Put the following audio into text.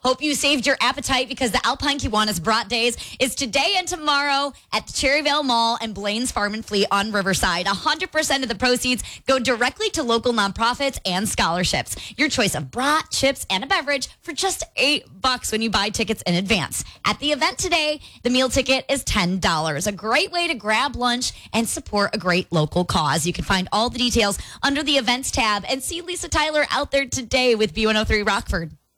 Hope you saved your appetite because the Alpine Kiwanis Brat Days is today and tomorrow at the Cherryvale Mall and Blaine's Farm and Fleet on Riverside. 100% of the proceeds go directly to local nonprofits and scholarships. Your choice of brat, chips, and a beverage for just $8 when you buy tickets in advance. At the event today, the meal ticket is $10. A great way to grab lunch and support a great local cause. You can find all the details under the events tab and see Lisa Tyler out there today with B103 Rockford.